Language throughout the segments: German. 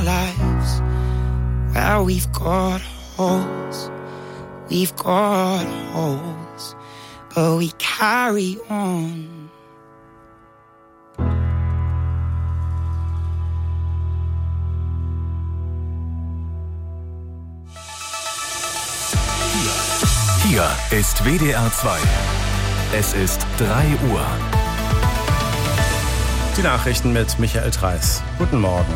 lives. Well, we've got holes, but we carry on. Hier ist WDR 2. Es ist 3 Uhr. Die Nachrichten mit Michael Treis. Guten Morgen.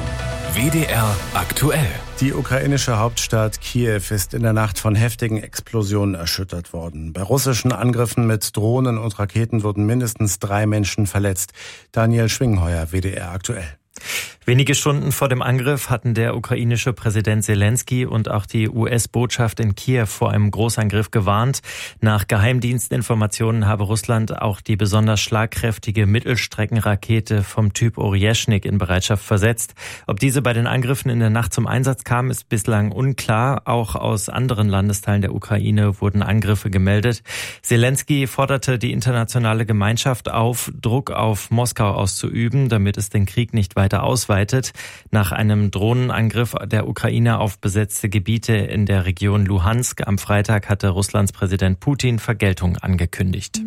WDR aktuell. Die ukrainische Hauptstadt Kiew ist in der Nacht von heftigen Explosionen erschüttert worden. Bei russischen Angriffen mit Drohnen und Raketen wurden mindestens 3 Menschen verletzt. Daniel Schwingheuer, WDR aktuell. Wenige Stunden vor dem Angriff hatten der ukrainische Präsident Zelensky und auch die US-Botschaft in Kiew vor einem Großangriff gewarnt. Nach Geheimdienstinformationen habe Russland auch die besonders schlagkräftige Mittelstreckenrakete vom Typ Oryeshnik in Bereitschaft versetzt. Ob diese bei den Angriffen in der Nacht zum Einsatz kam, ist bislang unklar. Auch aus anderen Landesteilen der Ukraine wurden Angriffe gemeldet. Zelensky forderte die internationale Gemeinschaft auf, Druck auf Moskau auszuüben, damit es den Krieg nicht weiter ausweitet. Nach einem Drohnenangriff der Ukraine auf besetzte Gebiete in der Region Luhansk am Freitag hatte Russlands Präsident Putin Vergeltung angekündigt.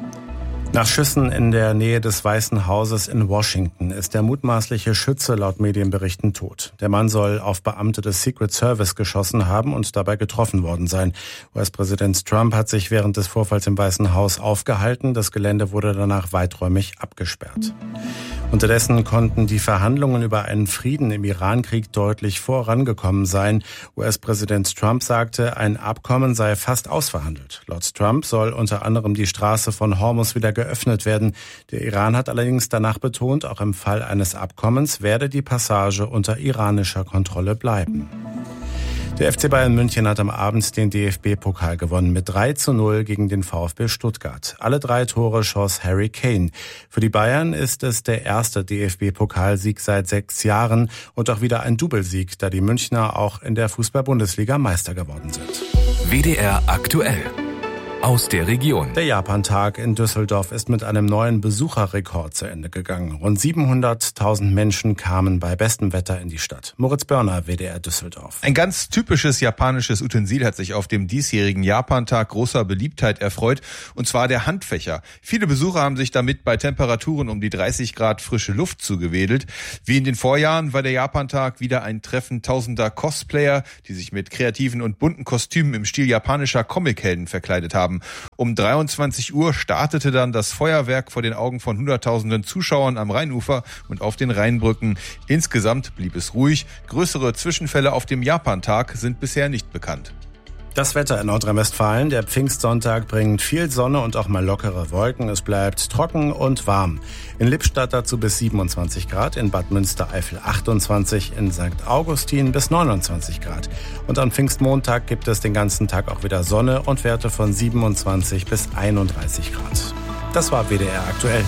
Nach Schüssen in der Nähe des Weißen Hauses in Washington ist der mutmaßliche Schütze laut Medienberichten tot. Der Mann soll auf Beamte des Secret Service geschossen haben und dabei getroffen worden sein. US-Präsident Trump hat sich während des Vorfalls im Weißen Haus aufgehalten. Das Gelände wurde danach weiträumig abgesperrt. Unterdessen konnten die Verhandlungen über einen Frieden im Iran-Krieg deutlich vorangekommen sein. US-Präsident Trump sagte, ein Abkommen sei fast ausverhandelt. Laut Trump soll unter anderem die Straße von Hormuz wieder geöffnet werden. Der Iran hat allerdings danach betont, auch im Fall eines Abkommens werde die Passage unter iranischer Kontrolle bleiben. Der FC Bayern München hat am Abend den DFB-Pokal gewonnen mit 3:0 gegen den VfB Stuttgart. Alle 3 Tore schoss Harry Kane. Für die Bayern ist es der erste DFB-Pokalsieg seit 6 Jahren und auch wieder ein Doublesieg, da die Münchner auch in der Fußball-Bundesliga Meister geworden sind. WDR aktuell. Aus der Region. Der Japantag in Düsseldorf ist mit einem neuen Besucherrekord zu Ende gegangen. Rund 700.000 Menschen kamen bei bestem Wetter in die Stadt. Moritz Börner, WDR Düsseldorf. Ein ganz typisches japanisches Utensil hat sich auf dem diesjährigen Japantag großer Beliebtheit erfreut, und zwar der Handfächer. Viele Besucher haben sich damit bei Temperaturen um die 30 Grad frische Luft zugewedelt. Wie in den Vorjahren war der Japantag wieder ein Treffen tausender Cosplayer, die sich mit kreativen und bunten Kostümen im Stil japanischer Comichelden verkleidet haben. Um 23 Uhr startete dann das Feuerwerk vor den Augen von Hunderttausenden Zuschauern am Rheinufer und auf den Rheinbrücken. Insgesamt blieb es ruhig. Größere Zwischenfälle auf dem Japantag sind bisher nicht bekannt. Das Wetter in Nordrhein-Westfalen. Der Pfingstsonntag bringt viel Sonne und auch mal lockere Wolken. Es bleibt trocken und warm. In Lippstadt dazu bis 27 Grad, in Bad Münstereifel 28, in St. Augustin bis 29 Grad. Und am Pfingstmontag gibt es den ganzen Tag auch wieder Sonne und Werte von 27 bis 31 Grad. Das war WDR aktuell.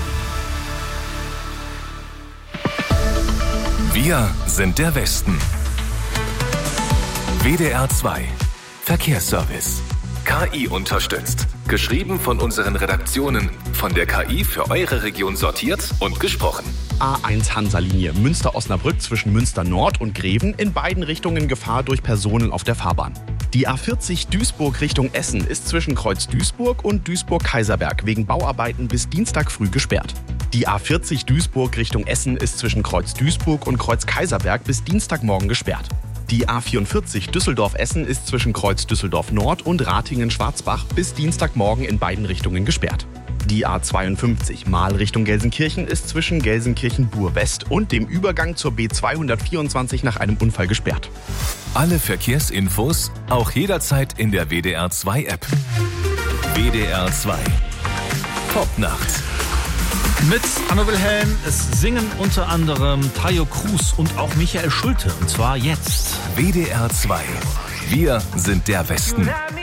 Wir sind der Westen. WDR 2. Verkehrsservice. KI unterstützt. Geschrieben von unseren Redaktionen. Von der KI für eure Region sortiert und gesprochen. A1 Hansa-Linie Münster-Osnabrück zwischen Münster Nord und Greven. In beiden Richtungen Gefahr durch Personen auf der Fahrbahn. Die A40 Duisburg Richtung Essen ist zwischen Kreuz Duisburg und Duisburg-Kaiserberg wegen Bauarbeiten bis Dienstag früh gesperrt. Die A40 Duisburg Richtung Essen ist zwischen Kreuz Duisburg und Kreuz Kaiserberg bis Dienstagmorgen gesperrt. Die A44 Düsseldorf-Essen ist zwischen Kreuz Düsseldorf Nord und Ratingen-Schwarzbach bis Dienstagmorgen in beiden Richtungen gesperrt. Die A52 Mahl Richtung Gelsenkirchen ist zwischen Gelsenkirchen-Bur-West und dem Übergang zur B224 nach einem Unfall gesperrt. Alle Verkehrsinfos auch jederzeit in der WDR 2 App. WDR 2. Popnacht. Mit Anna Wilhelm, es singen unter anderem Tayo Cruz und auch Michael Schulte, und zwar jetzt. WDR 2. Wir sind der Westen.